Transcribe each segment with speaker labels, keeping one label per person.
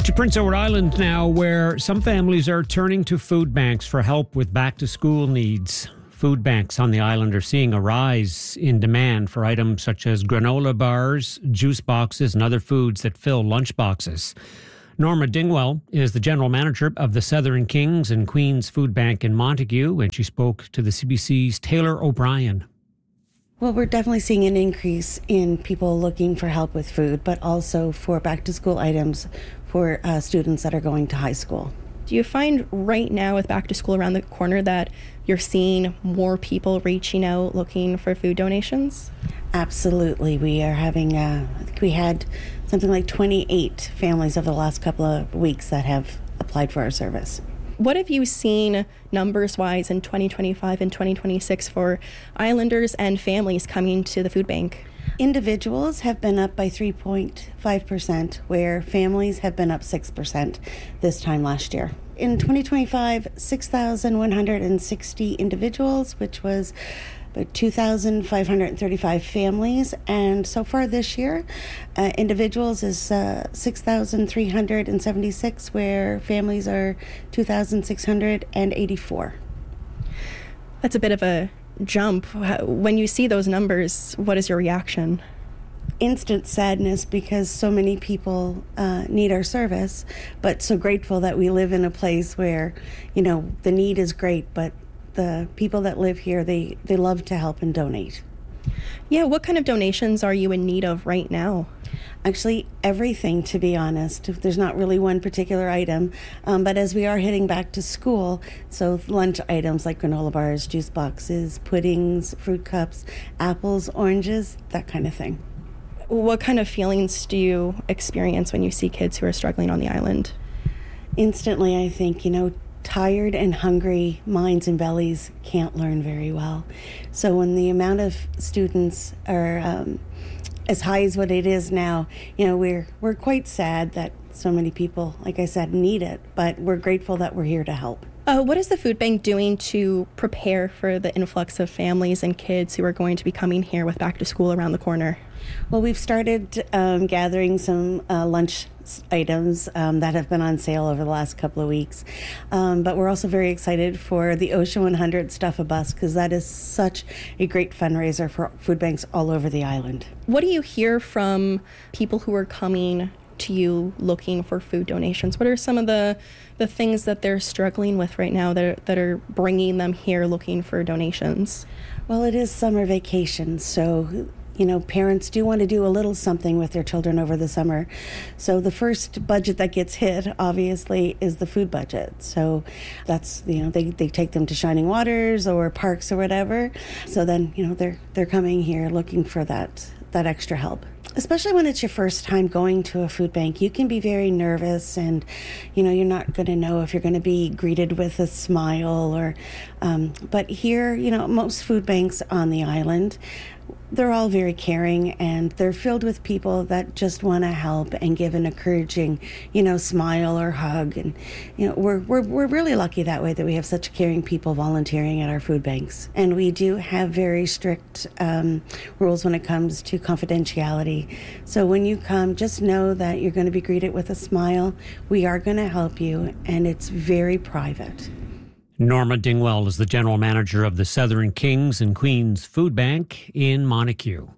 Speaker 1: To Prince Edward Island now, where some families are turning to food banks for help with back-to-school needs. Food banks on the island are seeing a rise in demand for items such as granola bars, juice boxes, and other foods that fill lunch boxes. Norma Dingwell is the general manager of the Southern Kings and Queens Food Bank in Montague, and she spoke to the CBC's Taylor O'Brien.
Speaker 2: Well, we're definitely seeing an increase in people looking for help with food, but also for back-to-school items for students that are going to high school.
Speaker 3: Do you find right now with back to school around the corner that you're seeing more people reaching out looking for food donations?
Speaker 2: Absolutely. We are having, I think we had something like 28 families over the last couple of weeks that have applied for our service.
Speaker 3: What have you seen numbers-wise in 2025 and 2026 for Islanders and families coming to the food bank?
Speaker 2: Individuals have been up by 3.5%, where families have been up 6% this time last year. In 2025, 6,160 individuals, which was about 2,535 families. And so far this year, individuals is 6,376, where families are 2,684.
Speaker 3: That's a bit of a jump. When you see those numbers, what is your reaction?
Speaker 2: Instant sadness, because so many people need our service, but so grateful that we live in a place where, you know, the need is great, but the people that live here, they love to help and donate.
Speaker 3: Yeah, what kind of donations are you in need of right now?
Speaker 2: Actually, everything, to be honest. There's not really one particular item, but as we are heading back to school, so lunch items like granola bars, juice boxes, puddings, fruit cups, apples, oranges, that kind of thing.
Speaker 3: What kind of feelings do you experience when you see kids who are struggling on the island?
Speaker 2: Instantly, I think, tired and hungry minds and bellies can't learn very well. So when the amount of students are as high as what it is now, we're quite sad that so many people, like I said, need it, but we're grateful that we're here to help.
Speaker 3: What is the food bank doing to prepare for the influx of families and kids who are going to be coming here with back to school around the corner?
Speaker 2: Well, we've started gathering some lunch items that have been on sale over the last couple of weeks. But we're also very excited for the Ocean 100 Stuff a Bus, because that is such a great fundraiser for food banks all over the island.
Speaker 3: What do you hear from people who are coming to you looking for food donations? What are some of the things that they're struggling with right now that are bringing them here looking for donations?
Speaker 2: Well, it is summer vacation, so parents do want to do a little something with their children over the summer. So the first budget that gets hit, obviously, is the food budget. So that's, they take them to Shining Waters or parks or whatever. So then, they're coming here looking for that extra help. Especially when it's your first time going to a food bank, you can be very nervous, and you're not going to know if you're going to be greeted with a smile or but here, most food banks on the island, they're all very caring, and they're filled with people that just want to help and give an encouraging, smile or hug. And, we're really lucky that way, that we have such caring people volunteering at our food banks. And we do have very strict rules when it comes to confidentiality. So when you come, just know that you're going to be greeted with a smile. We are going to help you, and it's very private.
Speaker 1: Norma Dingwell is the general manager of the Southern Kings and Queens Food Bank in Montague.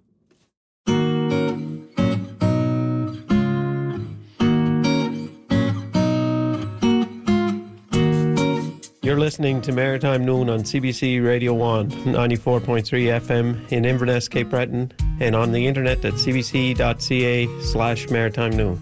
Speaker 4: You're listening to Maritime Noon on CBC Radio 1, 94.3 FM in Inverness, Cape Breton, and on the internet at cbc.ca/maritime noon.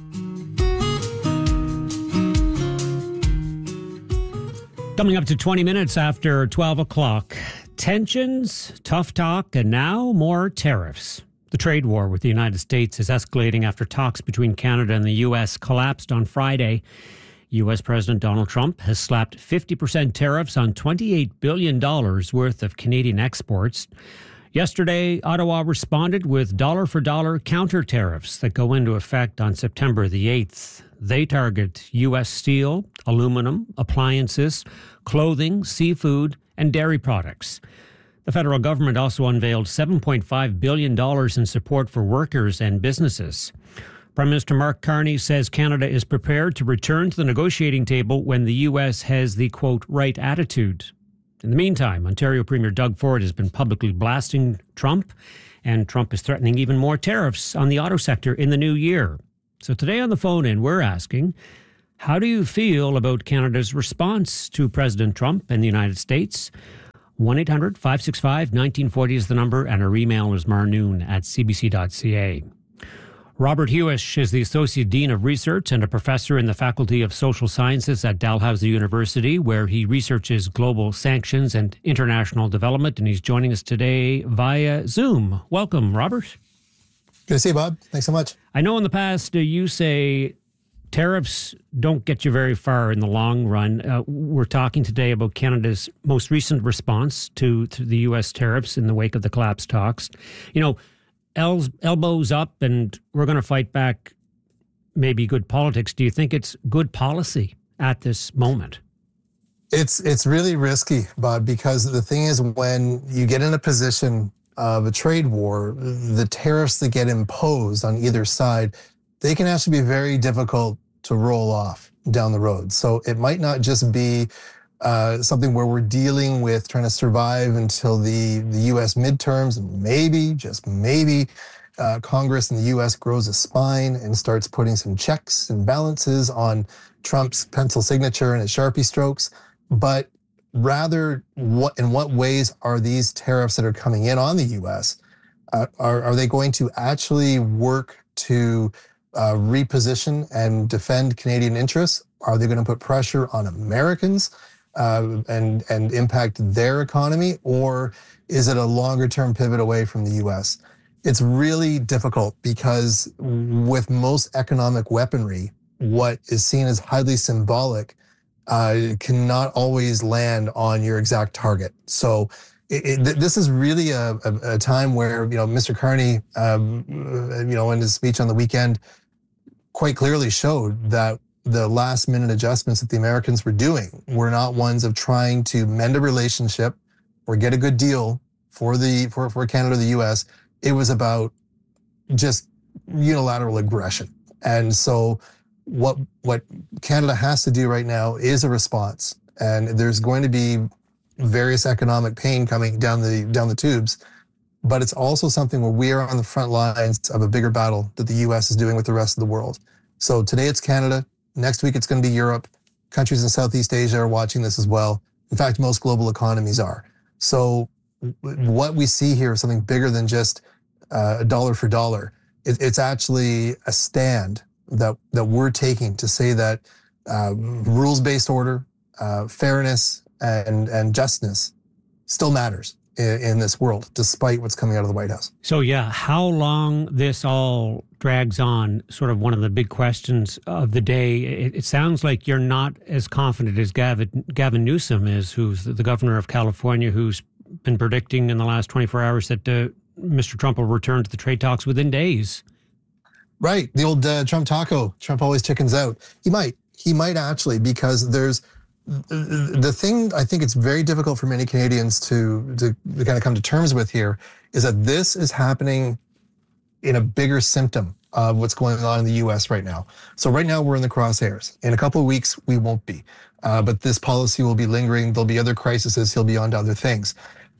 Speaker 1: Coming up to 20 minutes after 12 o'clock, tensions, tough talk, and now more tariffs. The trade war with the United States is escalating after talks between Canada and the U.S. collapsed on Friday. U.S. President Donald Trump has slapped 50% tariffs on $28 billion worth of Canadian exports. Yesterday, Ottawa responded with dollar-for-dollar counter tariffs that go into effect on September the 8th. They target U.S. steel, aluminum, appliances, clothing, seafood, and dairy products. The federal government also unveiled $7.5 billion in support for workers and businesses. Prime Minister Mark Carney says Canada is prepared to return to the negotiating table when the U.S. has the, quote, right attitude. In the meantime, Ontario Premier Doug Ford has been publicly blasting Trump, and Trump is threatening even more tariffs on the auto sector in the new year. So today on the phone-in, we're asking, how do you feel about Canada's response to President Trump and the United States? 1-800-565-1940 is the number, and our email is marnoon@cbc.ca. Robert Hewish is the Associate Dean of Research and a professor in the Faculty of Social Sciences at Dalhousie University, where he researches global sanctions and international development, and he's joining us today via Zoom. Welcome, Robert.
Speaker 5: Good to see you, Bob. Thanks so much.
Speaker 1: I know in the past you say tariffs don't get you very far in the long run. We're talking today about Canada's most recent response to the U.S. tariffs in the wake of the collapse talks. You know, elbows up and we're going to fight back, maybe good politics. Do you think it's good policy at this moment?
Speaker 5: It's really risky, Bob, because the thing is, when you get in a position of a trade war, the tariffs that get imposed on either side, they can actually be very difficult to roll off down the road. So it might not just be something where we're dealing with trying to survive until the U.S. midterms, and maybe, just maybe, Congress in the U.S. grows a spine and starts putting some checks and balances on Trump's pencil signature and his Sharpie strokes. But rather, in what ways are these tariffs that are coming in on the U.S., are they going to actually work to reposition and defend Canadian interests? Are they going to put pressure on Americans and impact their economy, or is it a longer term pivot away from the U.S.? It's really difficult because with most economic weaponry, what is seen as highly symbolic cannot always land on your exact target. So this is really a time where, Mr. Carney, in his speech on the weekend, quite clearly showed that the last minute adjustments that the Americans were doing were not ones of trying to mend a relationship or get a good deal for Canada or the U.S. It was about just unilateral aggression. And so what Canada has to do right now is a response. And there's going to be various economic pain coming down the tubes. But it's also something where we are on the front lines of a bigger battle that the U.S. is doing with the rest of the world. So today it's Canada. Next week, it's going to be Europe. Countries in Southeast Asia are watching this as well. In fact, most global economies are. So what we see here is something bigger than just a dollar for dollar. It's actually a stand that we're taking to say that rules-based order, fairness, and justness still matters in this world, despite what's coming out of the White House.
Speaker 1: So, yeah, how long this all drags on, sort of one of the big questions of the day. It sounds like you're not as confident as Gavin Newsom is, who's the governor of California, who's been predicting in the last 24 hours that Mr. Trump will return to the trade talks within days.
Speaker 5: Right. The old Trump taco. Trump always chickens out. He might actually, because there's the thing I think it's very difficult for many Canadians to kind of come to terms with here is that this is happening in a bigger symptom of what's going on in the U.S. right now. So right now we're in the crosshairs. In a couple of weeks, we won't be. But this policy will be lingering. There'll be other crises. He'll be on to other things.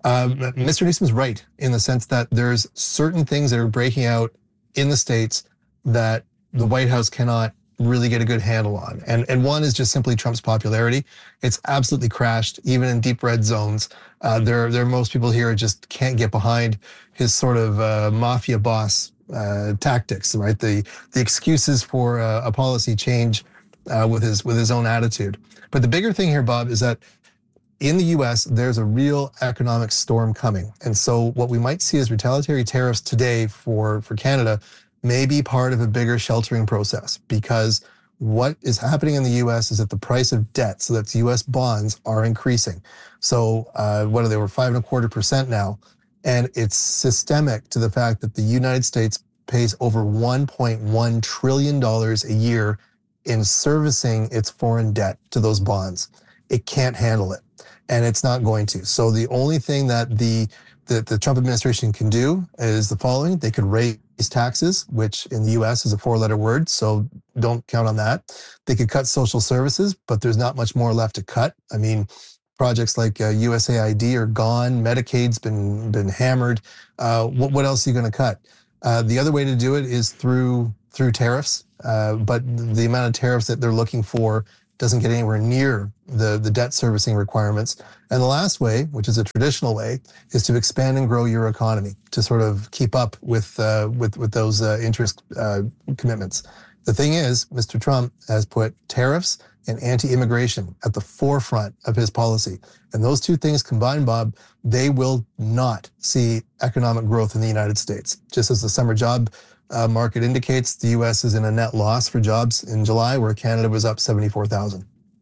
Speaker 5: Mr. Newsom's right in the sense that there's certain things that are breaking out in the States that the White House cannot really get a good handle on. And one is just simply Trump's popularity. It's absolutely crashed, even in deep red zones. There are most people here just can't get behind his sort of mafia boss tactics, right? The excuses for a policy change with his own attitude. But the bigger thing here, Bob, is that in the U.S., there's a real economic storm coming. And so what we might see as retaliatory tariffs today for Canada may be part of a bigger sheltering process, because what is happening in the U.S. is that the price of debt, so that's U.S. bonds, are increasing. So what are they? We're 5.25% now. And it's systemic to the fact that the United States pays over $1.1 trillion a year in servicing its foreign debt to those bonds. It can't handle it, and it's not going to. So the only thing that the Trump administration can do is the following. They could raise taxes, which in the US is a 4-letter word, so don't count on that. They could cut social services, but there's not much more left to cut. I mean, projects like USAID are gone. Medicaid's been hammered. What else are you going to cut? The other way to do it is through tariffs, but the amount of tariffs that they're looking for doesn't get anywhere near the debt servicing requirements. And the last way, which is a traditional way, is to expand and grow your economy to sort of keep up with those interest commitments. The thing is, Mr. Trump has put tariffs and anti-immigration at the forefront of his policy. And those two things combined, Bob, they will not see economic growth in the United States. Just as the summer job market indicates, the U.S. is in a net loss for jobs in July, where Canada was up 74,000.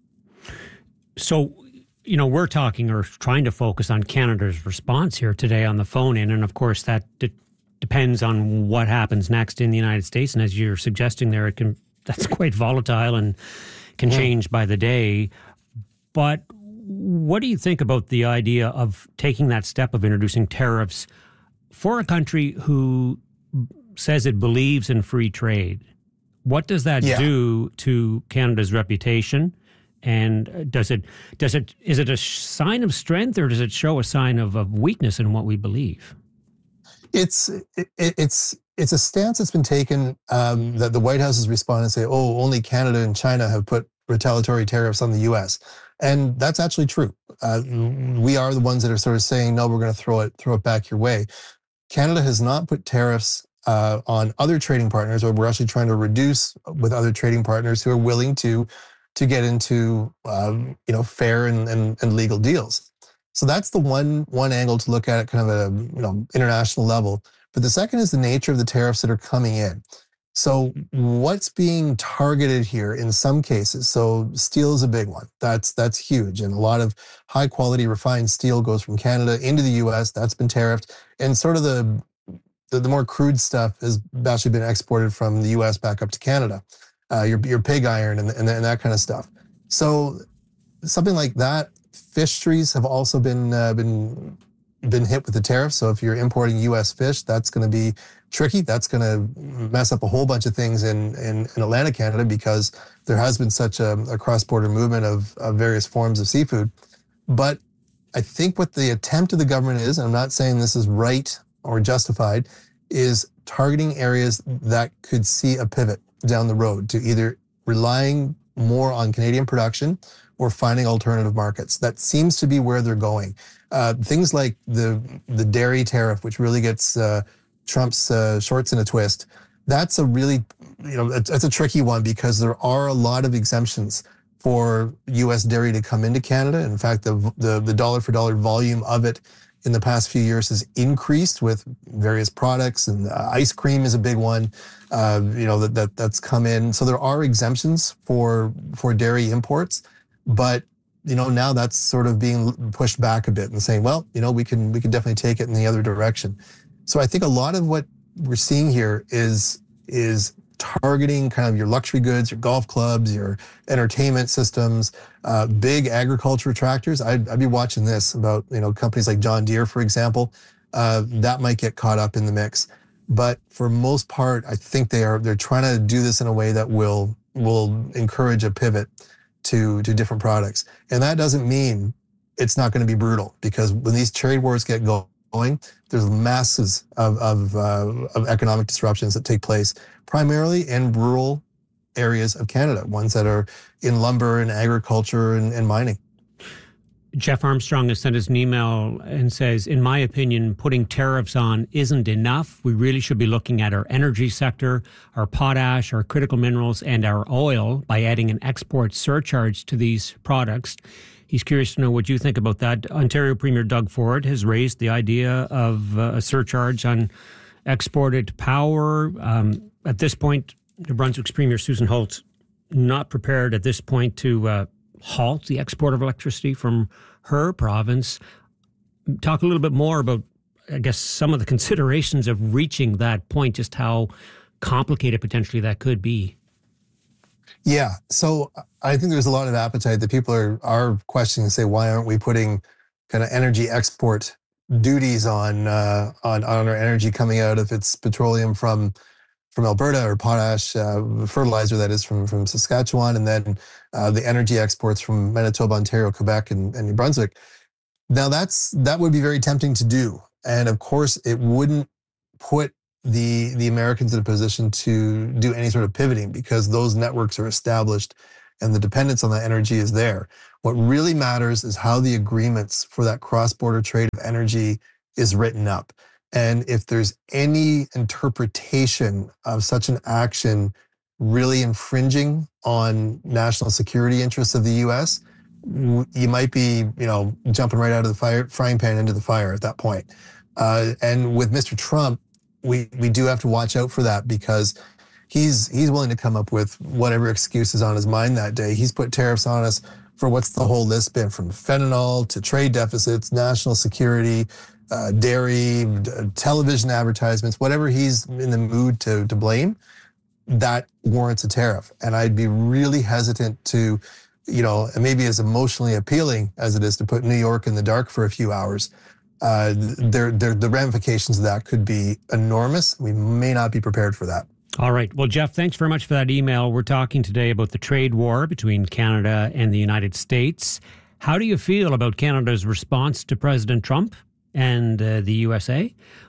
Speaker 1: So, we're talking or trying to focus on Canada's response here today on the phone in. And of course, that depends on what happens next in the United States. And as you're suggesting there, that's quite volatile and can change by the day. But what do you think about the idea of taking that step of introducing tariffs for a country who says it believes in free trade? What does that do to Canada's reputation? And is it a sign of strength, or does it show a sign of weakness in what we believe?
Speaker 5: It's a stance that's been taken that the White House has responded and say, oh, only Canada and China have put retaliatory tariffs on the U.S. And that's actually true. We are the ones that are sort of saying, no, we're going to throw it back your way. Canada has not put tariffs on other trading partners, or we're actually trying to reduce with other trading partners who are willing to get into fair and legal deals. So that's the one angle to look at it, kind of at a international level. But the second is the nature of the tariffs that are coming in. So what's being targeted here in some cases? So steel is a big one. That's huge, and a lot of high quality refined steel goes from Canada into the U.S. That's been tariffed, and sort of the more crude stuff has actually been exported from the U.S. back up to Canada. Your pig iron and that kind of stuff. So something like that. Fisheries have also been hit with the tariffs. So if you're importing U.S. fish, that's going to be tricky. That's going to mess up a whole bunch of things in Atlantic Canada, because there has been such a cross-border movement of various forms of seafood. But I think what the attempt of the government is, and I'm not saying this is right or justified, is targeting areas that could see a pivot down the road to either relying more on Canadian production or finding alternative markets. That seems to be where they're going. Things like the dairy tariff, which really gets Trump's shorts in a twist. That's a really, that's a tricky one, because there are a lot of exemptions for U.S. dairy to come into Canada. In fact, the dollar for dollar volume of it in the past few years has increased with various products, and ice cream is a big one, that's come in. So there are exemptions for dairy imports, but now that's sort of being pushed back a bit and saying, well, we can definitely take it in the other direction. So I think a lot of what we're seeing here is targeting kind of your luxury goods, your golf clubs, your entertainment systems, big agriculture tractors. I'd be watching this about, companies like John Deere, for example, that might get caught up in the mix. But for most part, I think they're trying to do this in a way that will encourage a pivot to different products. And that doesn't mean it's not going to be brutal, because when these trade wars get going, there's masses of economic disruptions that take place, primarily in rural areas of Canada, ones that are in lumber and agriculture and mining.
Speaker 1: Jeff Armstrong has sent us an email and says, in my opinion, putting tariffs on isn't enough. We really should be looking at our energy sector, our potash, our critical minerals, and our oil by adding an export surcharge to these products. He's curious to know what you think about that. Ontario Premier Doug Ford has raised the idea of a surcharge on exported power. At this point, New Brunswick's Premier Susan Holtz not prepared at this point to halt the export of electricity from her province. Talk a little bit more about, I guess, some of the considerations of reaching that point, just how complicated potentially that could be.
Speaker 5: Yeah, so I think there's a lot of appetite that people are questioning and say, why aren't we putting kind of energy export duties on our energy coming out, if it's petroleum from Alberta or potash, fertilizer that is from Saskatchewan, and then the energy exports from Manitoba, Ontario, Quebec, and New Brunswick. Now that would be very tempting to do. And of course, it wouldn't put the Americans in a position to do any sort of pivoting because those networks are established and the dependence on that energy is there. What really matters is how the agreements for that cross-border trade of energy is written up. And if there's any interpretation of such an action really infringing on national security interests of the U.S., you might be, jumping right out of the frying pan into the fire at that point. And with Mr. Trump, we do have to watch out for that because he's willing to come up with whatever excuse is on his mind that day. He's put tariffs on us for what's the whole list been, from fentanyl to trade deficits, national security, dairy, television advertisements, whatever he's in the mood to blame, that warrants a tariff. And I'd be really hesitant to, maybe as emotionally appealing as it is to put New York in the dark for a few hours, the ramifications of that could be enormous. We may not be prepared for that.
Speaker 1: All right. Well, Jeff, thanks very much for that email. We're talking today about the trade war between Canada and the United States. How do you feel about Canada's response to President Trump and the USA?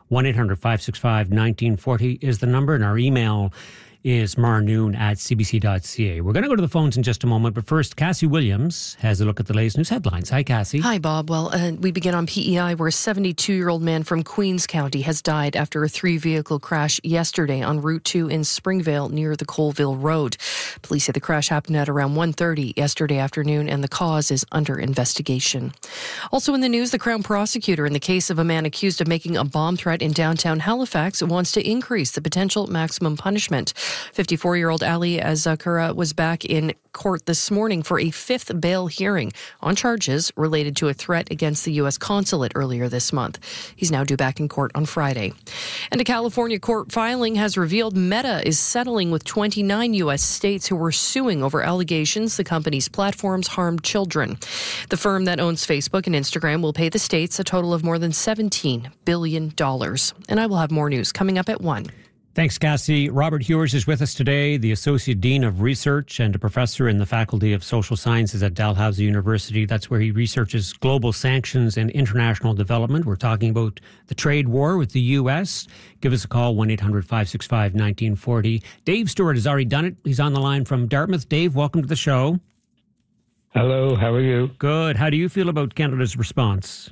Speaker 1: 1-800-565-1940 is the number, and our email is marnoon@cbc.ca. We're going to go to the phones in just a moment, but first, Cassie Williams has a look at the latest news headlines. Hi, Cassie.
Speaker 6: Hi, Bob. Well, we begin on PEI, where a 72-year-old man from Queens County has died after a 3-vehicle crash yesterday on Route 2 in Springvale near the Colville Road. Police say the crash happened at around 1:30 yesterday afternoon, and the cause is under investigation. Also in the news, the Crown prosecutor in the case of a man accused of making a bomb threat in downtown Halifax wants to increase the potential maximum punishment. 54-year-old Ali Azakura was back in court this morning for a 5th bail hearing on charges related to a threat against the U.S. consulate earlier this month. He's now due back in court on Friday. And a California court filing has revealed Meta is settling with 29 U.S. states who were suing over allegations the company's platforms harmed children. The firm that owns Facebook and Instagram will pay the states a total of more than $17 billion. And I will have more news coming up at 1.
Speaker 1: Thanks, Cassie. Robert Hewers is with us today, the Associate Dean of Research and a professor in the Faculty of Social Sciences at Dalhousie University. That's where he researches global sanctions and international development. We're talking about the trade war with the U.S. Give us a call, 1-800-565-1940. Dave Stewart has already done it. He's on the line from Dartmouth. Dave, welcome to the show.
Speaker 7: Hello, how are you?
Speaker 1: Good. How do you feel about Canada's response?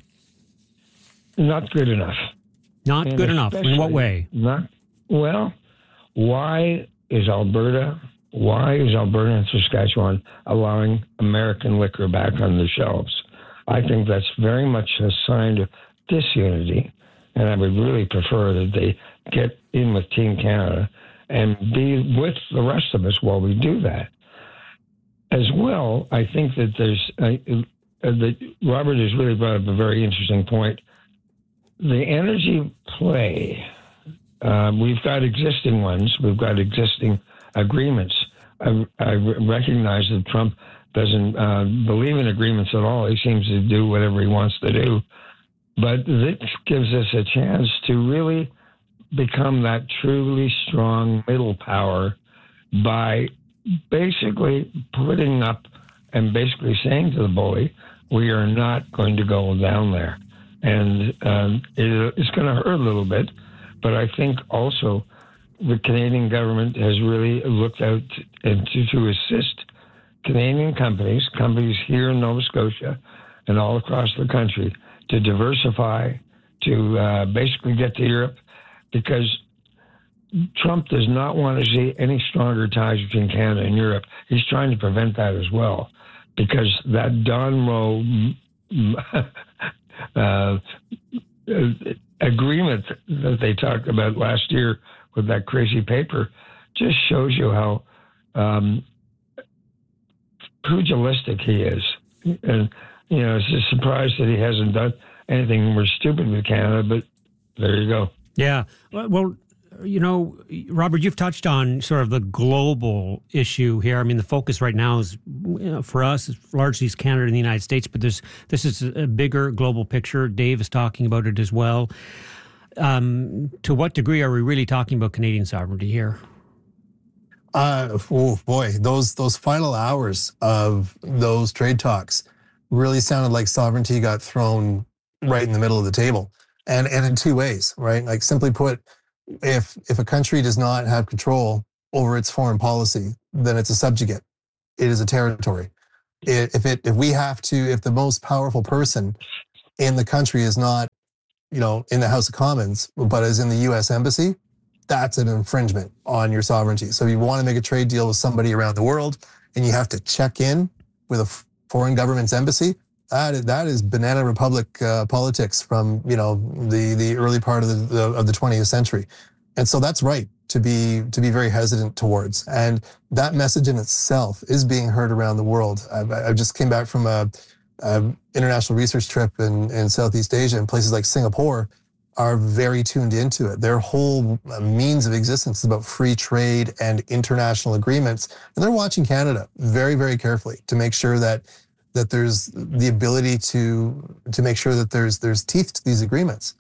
Speaker 7: Not good enough.
Speaker 1: Not good enough? In what way?
Speaker 7: Well, why is Alberta and Saskatchewan allowing American liquor back on the shelves? I think that's very much a sign of disunity, and I would really prefer that they get in with Team Canada and be with the rest of us while we do that. As well, I think that Robert has really brought up a very interesting point. The energy play. We've got existing ones. We've got existing agreements. I recognize that Trump doesn't believe in agreements at all. He seems to do whatever he wants to do. But this gives us a chance to really become that truly strong middle power by basically putting up and basically saying to the bully, we are not going to go down there. And it's going to hurt a little bit. But I think also the Canadian government has really looked out to assist Canadian companies here in Nova Scotia and all across the country to diversify, to basically get to Europe, because Trump does not want to see any stronger ties between Canada and Europe. He's trying to prevent that as well, because that Don Rowe agreement that they talked about last year with that crazy paper just shows you how pugilistic he is. And, it's a surprise that he hasn't done anything more stupid with Canada, but there you go.
Speaker 1: Yeah. Well, Robert, you've touched on sort of the global issue here. I mean, the focus right now is, for us, largely is Canada and the United States, but this is a bigger global picture. Dave is talking about it as well. To what degree are we really talking about Canadian sovereignty here?
Speaker 5: Oh boy, those final hours of those trade talks really sounded like sovereignty got thrown right in the middle of the table, and in two ways, right? Like, simply put, if a country does not have control over its foreign policy, then it's a subjugate. It is a territory. If the most powerful person in the country is not, in the House of Commons, but is in the U.S. Embassy, that's an infringement on your sovereignty. So if you want to make a trade deal with somebody around the world and you have to check in with a foreign government's embassy, that is banana republic politics from the early part of the 20th century. And so that's right to be very hesitant towards. And that message in itself is being heard around the world. I just came back from a international research trip in Southeast Asia, and places like Singapore are very tuned into it. Their whole means of existence is about free trade and international agreements. And they're watching Canada very, very carefully to make sure that there's the ability to make sure that there's teeth to these agreements.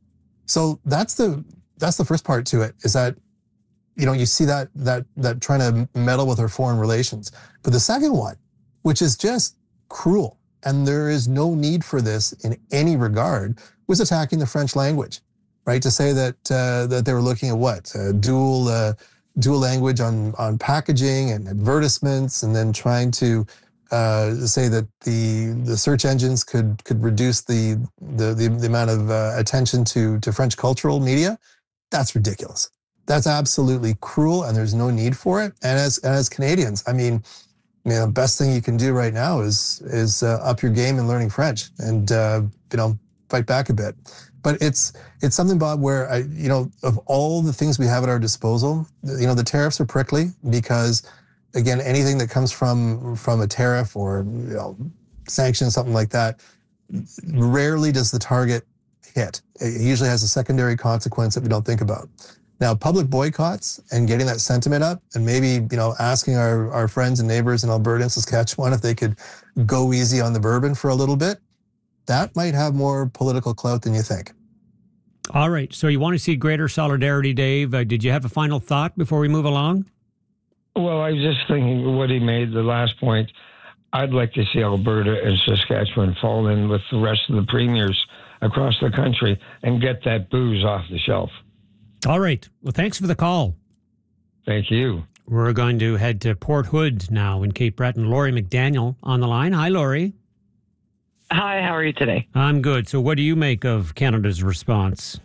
Speaker 5: So that's the first part to it, is that, you see that trying to meddle with our foreign relations. But the second one, which is just cruel, and there is no need for this in any regard, was attacking the French language, right? To say that they were looking at what? Dual language on packaging and advertisements, and then trying to say that the search engines could reduce the amount of attention to French cultural media. That's ridiculous. That's absolutely cruel, and there's no need for it. And as Canadians, I mean, the best thing you can do right now is up your game in learning French and fight back a bit. But it's something, Bob, where of all the things we have at our disposal, the tariffs are prickly because, again, anything that comes from a tariff or sanctions, something like that, rarely does the target hit. It usually has a secondary consequence that we don't think about. Now, public boycotts and getting that sentiment up, and maybe asking our friends and neighbors in Alberta and Saskatchewan if they could go easy on the bourbon for a little bit, that might have more political clout than you think.
Speaker 1: All right. So you want to see greater solidarity, Dave. Did you have a final thought before we move along?
Speaker 7: Well, I was just thinking what he made, the last point. I'd like to see Alberta and Saskatchewan fall in with the rest of the premiers across the country and get that booze off the shelf.
Speaker 1: All right. Well, thanks for the call.
Speaker 7: Thank you.
Speaker 1: We're going to head to Port Hood now in Cape Breton. Laurie McDaniel on the line. Hi, Laurie.
Speaker 8: Hi, how are you today?
Speaker 1: I'm good. So what do you make of Canada's response?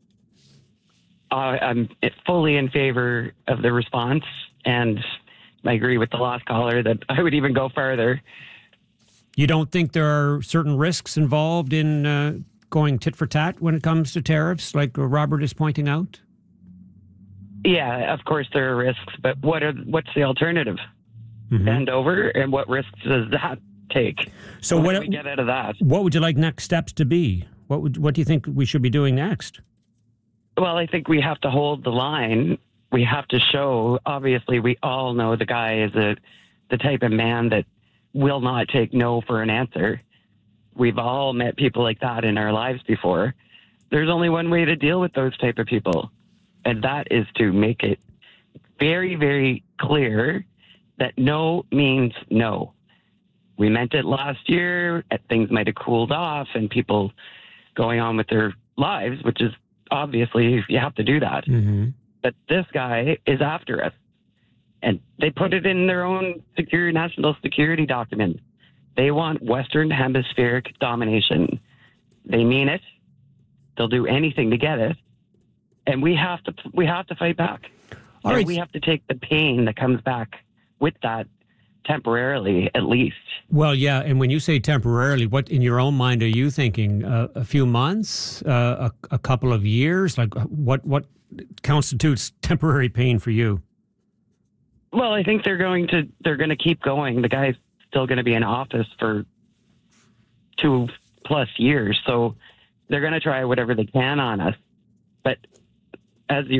Speaker 8: I'm fully in favor of the response, and I agree with the last caller that I would even go further.
Speaker 1: You don't think there are certain risks involved in going tit for tat when it comes to tariffs, like Robert is pointing out?
Speaker 8: Yeah, of course there are risks, but what's the alternative?
Speaker 1: Mm-hmm.
Speaker 8: Bend over, and what risks does that take?
Speaker 1: So what
Speaker 8: do we get out of that?
Speaker 1: What would you like next steps to be? What do you think we should be doing next?
Speaker 8: Well, I think we have to hold the line. We have to show, obviously, we all know the guy is the type of man that will not take no for an answer. We've all met people like that in our lives before. There's only one way to deal with those type of people, and that is to make it very, very clear that no means no. We meant it last year. Things might have cooled off and people going on with their lives, which is obviously you have to do that.
Speaker 1: Mm-hmm.
Speaker 8: But this guy is after us. And they put it in their own national security document. They want Western hemispheric domination. They mean it. They'll do anything to get it. And we have to fight back.
Speaker 1: All right.
Speaker 8: We have to take the pain that comes back with that temporarily, at least.
Speaker 1: Well, yeah. And when you say temporarily, what in your own mind are you thinking? A few months? A couple of years? Like what constitutes temporary pain for you?
Speaker 8: Well, I think they're going to keep going. The guy's still going to be in office for 2+ years. So they're going to try whatever they can on us. But as you're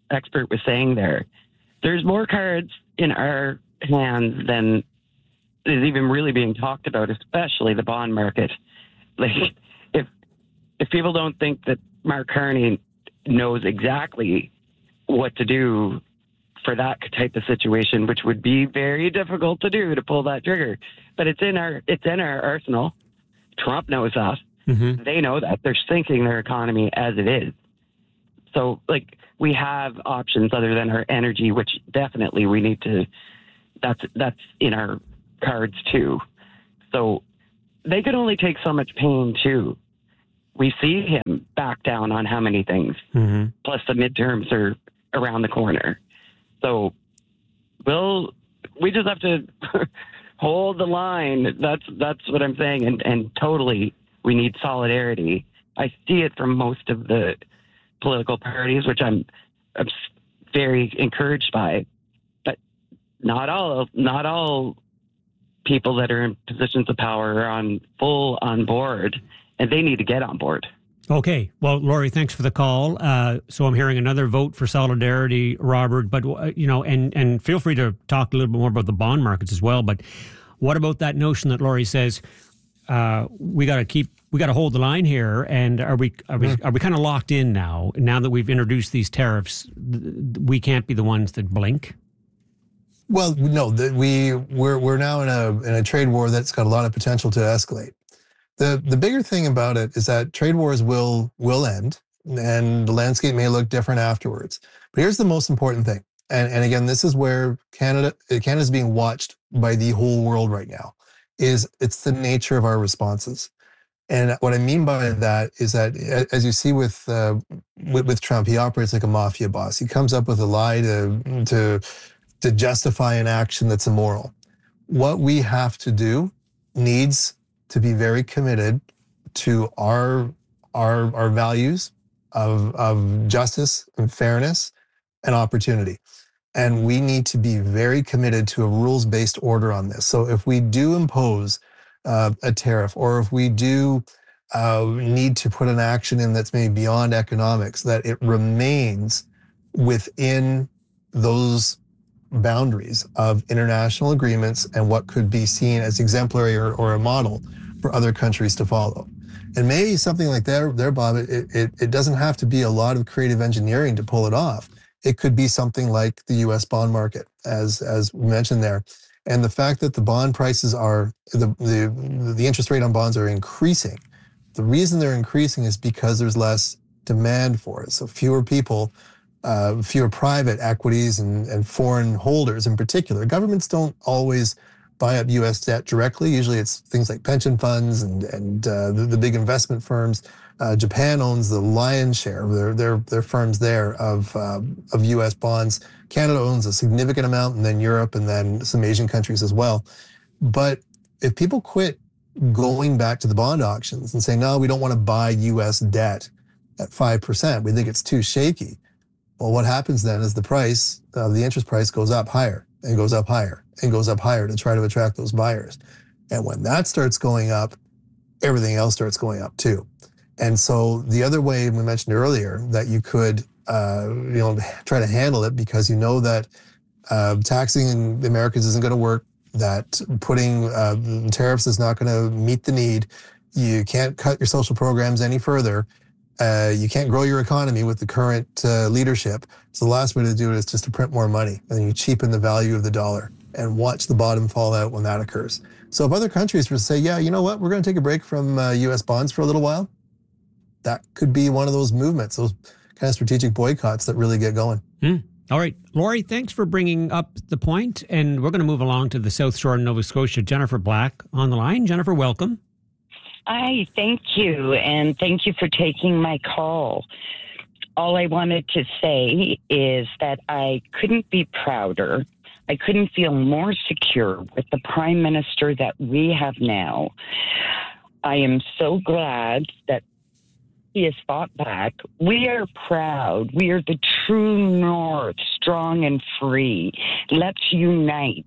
Speaker 8: expert was saying there, there's more cards in our hands than is even really being talked about, especially the bond market. Like, if people don't think that Mark Carney knows exactly what to do for that type of situation, which would be very difficult to do, to pull that trigger, but it's in our arsenal. Trump knows that.
Speaker 1: Mm-hmm.
Speaker 8: They know that. They're sinking their economy as it is. So, like, we have options other than our energy, which definitely we need to. That's in our cards too. So they could only take so much pain too. We see him back down on how many things.
Speaker 1: Mm-hmm.
Speaker 8: Plus the midterms are around the corner. So we just have to hold the line. That's what I'm saying. And totally, we need solidarity. I see it from most of the political parties, which I'm very encouraged by. But not all people that are in positions of power are on board, and they need to get on board.
Speaker 1: Okay. Well, Lori, thanks for the call. So I'm hearing another vote for solidarity, Robert, but, and feel free to talk a little bit more about the bond markets as well. But what about that notion that Lori says, we got to hold the line here? And are we kind of locked in now that we've introduced these tariffs? We can't be the ones that blink.
Speaker 5: Well, no, we're now in a trade war that's got a lot of potential to escalate. The bigger thing about it is that trade wars will end, and the landscape may look different afterwards. But here's the most important thing, and again, this is where Canada's being watched by the whole world right now. It's the nature of our responses, and what I mean by that is that, as you see with Trump, he operates like a mafia boss. He comes up with a lie to justify an action that's immoral. What we have to do needs to be very committed to our values of justice and fairness and opportunity. And we need to be very committed to a rules-based order on this. So if we do impose a tariff, or if we do need to put an action in that's maybe beyond economics, that it remains within those boundaries of international agreements and what could be seen as exemplary or a model for other countries to follow. And maybe something like that there, Bob, it doesn't have to be a lot of creative engineering to pull it off. It could be something like the US bond market, as we mentioned there. And the fact that the bond prices are, the interest rate on bonds are increasing. The reason they're increasing is because there's less demand for it. So fewer people, fewer private equities and foreign holders in particular. Governments don't always buy up U.S. debt directly. Usually it's things like pension funds and the big investment firms. Japan owns the lion's share of their firms there of U.S. bonds. Canada owns a significant amount, and then Europe, and then some Asian countries as well. But if people quit going back to the bond auctions and say, no, we don't want to buy U.S. debt at 5%, we think it's too shaky. Well, what happens then is the interest price goes up higher and goes up higher and goes up higher to try to attract those buyers. And when that starts going up, everything else starts going up too. And so the other way we mentioned earlier that you could, try to handle it, because you know that taxing the Americans isn't going to work, that putting tariffs is not going to meet the need. You can't cut your social programs any further. You can't grow your economy with the current leadership. So the last way to do it is just to print more money, and you cheapen the value of the dollar and watch the bottom fall out when that occurs. So if other countries were to say, yeah, you know what, we're going to take a break from U.S. bonds for a little while, that could be one of those movements, those kind of strategic boycotts that really get going.
Speaker 1: All right. Lori, thanks for bringing up the point. And we're going to move along to the South Shore of Nova Scotia. Jennifer Black on the line. Jennifer, welcome.
Speaker 9: Hi, thank you. And thank you for taking my call. All I wanted to say is that I couldn't be prouder. I couldn't feel more secure with the Prime Minister that we have now. I am so glad that he has fought back. We are proud. We are the true North, strong and free. Let's unite.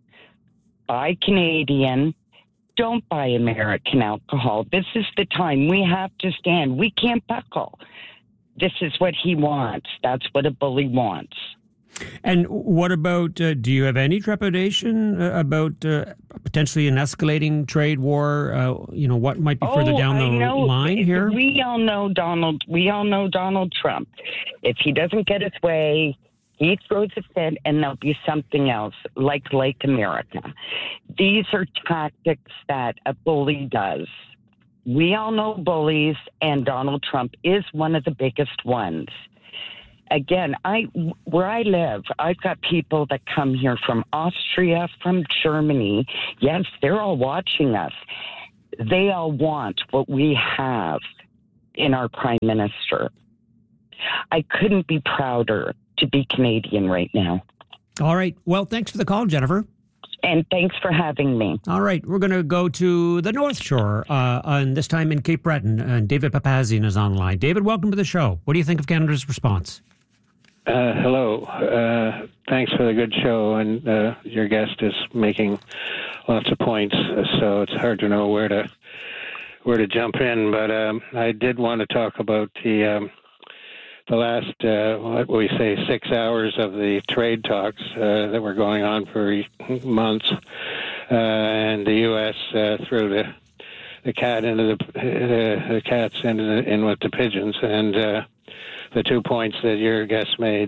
Speaker 9: Buy Canadian. Don't buy American alcohol. This is the time. We have to stand. We can't buckle. this is what he wants. That's what a bully wants.
Speaker 1: And what about, do you have any trepidation about potentially an escalating trade war? What might be further down the line here?
Speaker 9: We all know Donald Trump. If he doesn't get his way, he throws a fit and there'll be something else, like Lake America. These are tactics that a bully does. We all know bullies, and Donald Trump is one of the biggest ones. Again, where I live, I've got people that come here from Austria, from Germany. Yes, they're all watching us. They all want what we have in our prime minister. I couldn't be prouder to be Canadian right now.
Speaker 1: All right. Well, thanks for the call, Jennifer.
Speaker 9: And thanks for having me.
Speaker 1: All right. We're going to go to the North Shore, and this time in Cape Breton. And David Papazian is online. David, welcome to the show. What do you think of Canada's response?
Speaker 10: Hello. Thanks for the good show. And your guest is making lots of points, so it's hard to know where to jump in. But I did want to talk about the last, 6 hours of the trade talks that were going on for months, and the U.S. threw the cat into the cats in with the pigeons, and the 2 points that your guest made,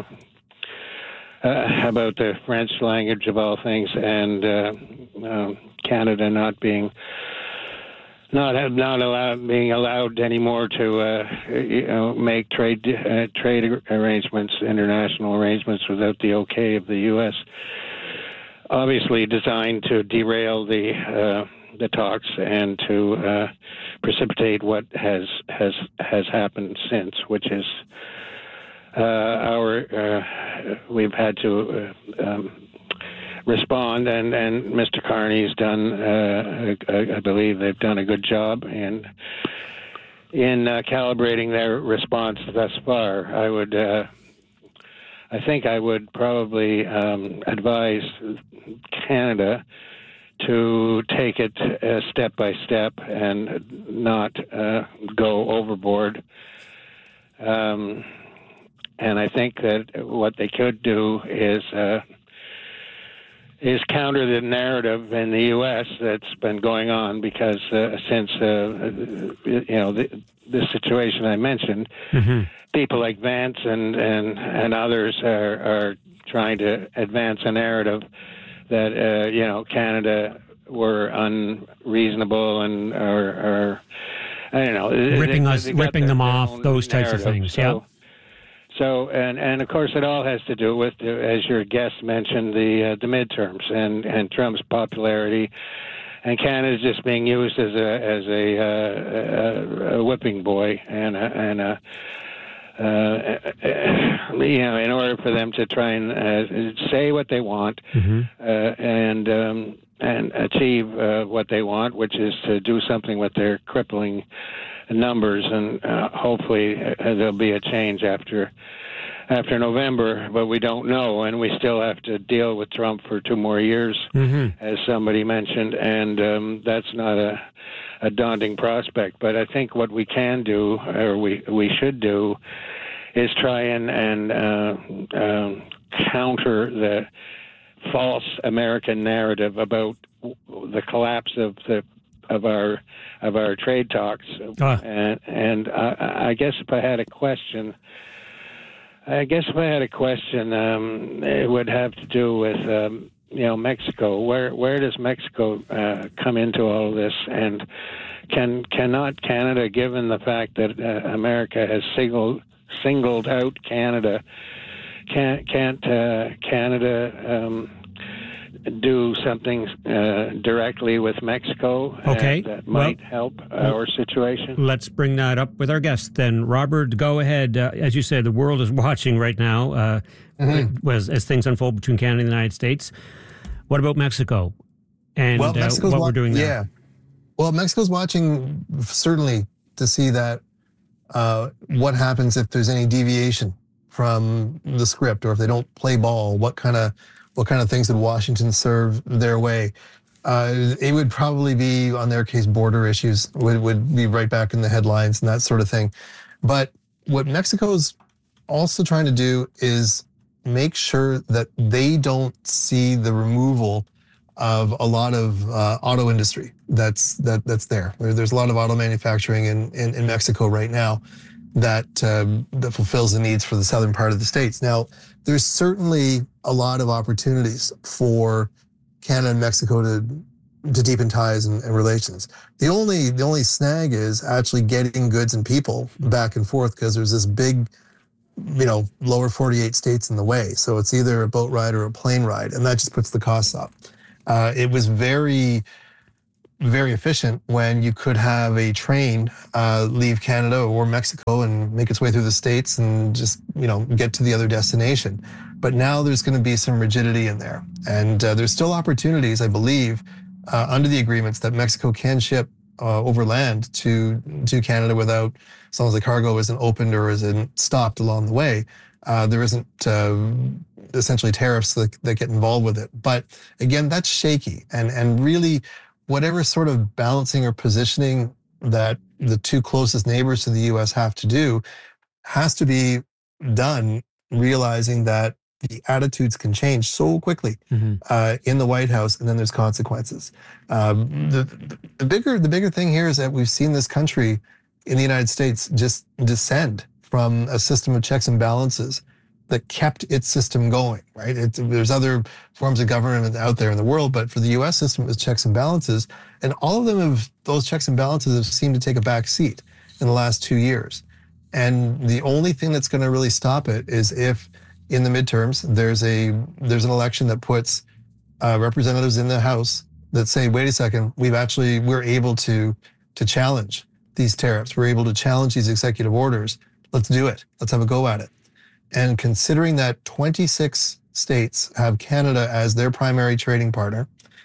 Speaker 10: about the French language of all things, and Canada not being allowed anymore to make trade arrangements, international arrangements, without the okay of the U.S. Obviously designed to derail the talks and to precipitate what has happened since, which is we've had to respond, and Mr. Carney's done, I believe they've done a good job in calibrating their response thus far. I think I would probably advise Canada to take it step by step and not go overboard. And I think that what they could do is counter the narrative in the U.S. that's been going on, because since the situation I mentioned, people like Vance and others are trying to advance a narrative that Canada were unreasonable and are I don't know,
Speaker 1: ripping them off, those types of things.
Speaker 10: So, and of course, it all has to do with, as your guest mentioned, the midterms and Trump's popularity, and Canada's just being used as a whipping boy and in order for them to try and say what they want and achieve what they want, which is to do something with their crippling numbers, and hopefully there'll be a change after November, but we don't know, and we still have to deal with Trump for 2 more years, as somebody mentioned, and that's not a daunting prospect. But I think what we can do, or we should do, is try and counter the false American narrative about the collapse of our trade talks. And I guess if I had a question, it would have to do with Mexico. Where does Mexico come into all of this? And cannot Canada, given the fact that America has singled out Canada, can't Canada do something directly with Mexico that might help our situation?
Speaker 1: Let's bring that up with our guest then. Robert, go ahead. As you said, the world is watching right now as things unfold between Canada and the United States. What about Mexico and what we're doing there?
Speaker 5: Yeah. Well, Mexico's watching certainly to see that what happens if there's any deviation from the script, or if they don't play ball, what kind of things would Washington serve their way? It would probably be, on their case, border issues would be right back in the headlines and that sort of thing. But what Mexico's also trying to do is make sure that they don't see the removal of a lot of auto industry that's there. There's a lot of auto manufacturing in Mexico right now that fulfills the needs for the southern part of the states. Now, there's certainly a lot of opportunities for Canada and Mexico to deepen ties and relations. The only snag is actually getting goods and people back and forth, because there's this big, lower 48 states in the way. So it's either a boat ride or a plane ride, and that just puts the costs up. It was very, very efficient when you could have a train leave Canada or Mexico and make its way through the States and just, get to the other destination. But now there's going to be some rigidity in there. And there's still opportunities, I believe, under the agreements that Mexico can ship overland to Canada without, as long as the cargo isn't opened or isn't stopped along the way. There isn't essentially tariffs that get involved with it. But again, that's shaky. And really, whatever sort of balancing or positioning that the two closest neighbors to the U.S. have to do has to be done, realizing that the attitudes can change so quickly in the White House, and then there's consequences. The bigger thing here is that we've seen this country in the United States just descend from a system of checks and balances that kept its system going, right? There's other forms of government out there in the world, but for the U.S. system, it was checks and balances. And all of them those checks and balances have seemed to take a back seat in the last 2 years. And the only thing that's going to really stop it is if in the midterms, there's an election that puts representatives in the House that say, wait a second, we're able to challenge these tariffs. We're able to challenge these executive orders. Let's do it. Let's have a go at it. And considering that 26 states have Canada as their primary trading partner,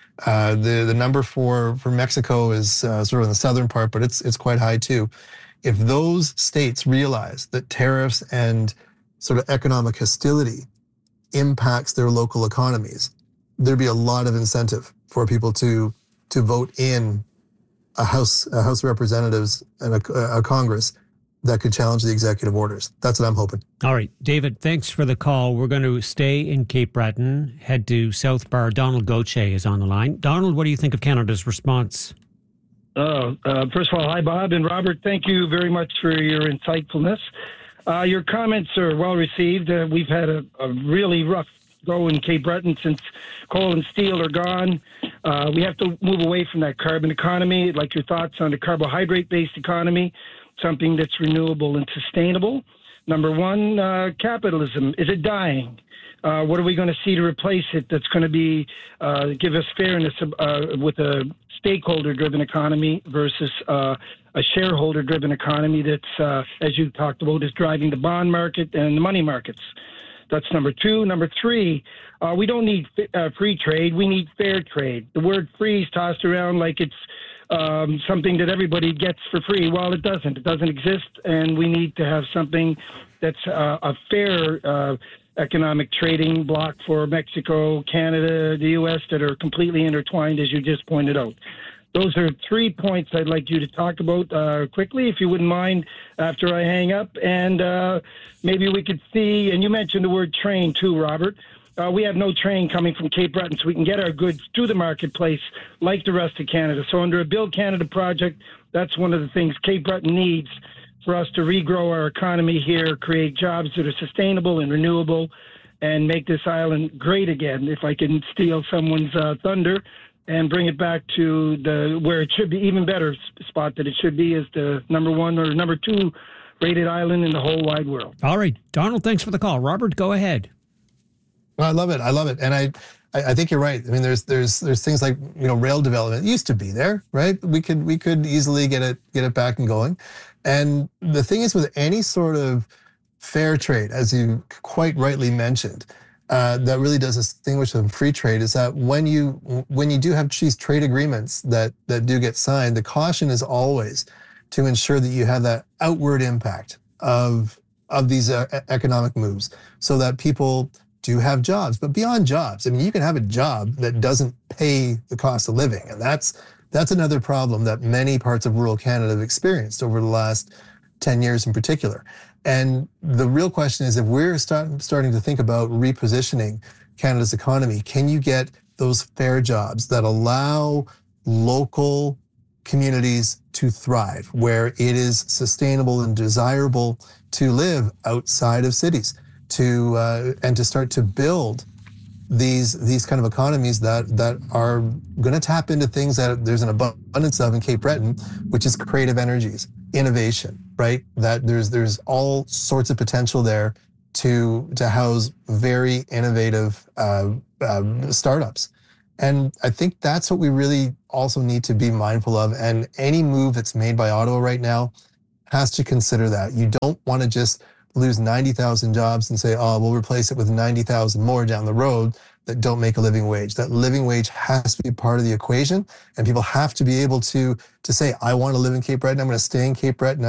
Speaker 5: the number for Mexico is sort of in the southern part, but it's quite high too. If those states realize that tariffs and sort of economic hostility impacts their local economies, there'd be a lot of incentive for people to vote in a House of Representatives and a Congress that could challenge the executive orders. That's what I'm hoping.
Speaker 1: All right, David, thanks for the call. We're going to stay in Cape Breton, head to South Bar. Donald Gauthier is on the line. Donald, what do you think of Canada's response?
Speaker 11: First of all, hi, Bob and Robert. Thank you very much for your insightfulness. Your comments are well received. We've had a really rough go in Cape Breton since coal and steel are gone. We have to move away from that carbon economy. I'd like your thoughts on the carbohydrate-based economy, something that's renewable and sustainable. Number one, capitalism. Is it dying? What are we going to see to replace it that's going to be give us fairness with a stakeholder-driven economy versus a shareholder-driven economy that's, as you talked about, is driving the bond market and the money markets? That's number two. Number three, we don't need free trade. We need fair trade. The word free is tossed around like it's something that everybody gets for free. Well, it doesn't. It doesn't exist, and we need to have something that's a fair economic trading bloc for Mexico, Canada, the U.S. that are completely intertwined, as you just pointed out. Those are 3 points I'd like you to talk about quickly, if you wouldn't mind, after I hang up. And maybe we could see, and you mentioned the word train too, Robert. We have no train coming from Cape Breton, so we can get our goods to the marketplace like the rest of Canada. So under a Build Canada project, that's one of the things Cape Breton needs for us to regrow our economy here, create jobs that are sustainable and renewable, and make this island great again, if I can steal someone's thunder, and bring it back to where it should be, even better spot that it should be, as the number one or number two rated island in the whole wide world.
Speaker 1: All right, Donald, thanks for the call. Robert, go ahead.
Speaker 5: Well, I love it. And I think you're right. I mean, there's things like, rail development. It used to be there, right? We could easily get it back and going. And the thing is, with any sort of fair trade, as you quite rightly mentioned, that really does distinguish from free trade, is that when you do have these trade agreements that do get signed, the caution is always to ensure that you have that outward impact of these economic moves, so that people do have jobs. But beyond jobs, I mean, you can have a job that doesn't pay the cost of living, and that's another problem that many parts of rural Canada have experienced over the last 10 years in particular. And the real question is, if we're starting to think about repositioning Canada's economy, can you get those fair jobs that allow local communities to thrive, where it is sustainable and desirable to live outside of cities, and to start to build these kind of economies that are going to tap into things that there's an abundance of in Cape Breton, which is creative energies, innovation, right? That there's all sorts of potential there to house very innovative startups. And I think that's what we really also need to be mindful of. And any move that's made by Ottawa right now has to consider that. You don't want to just lose 90,000 jobs and say, oh, we'll replace it with 90,000 more down the road that don't make a living wage. That living wage has to be part of the equation, and people have to be able to say, I want to live in Cape Breton, I'm going to stay in Cape Breton.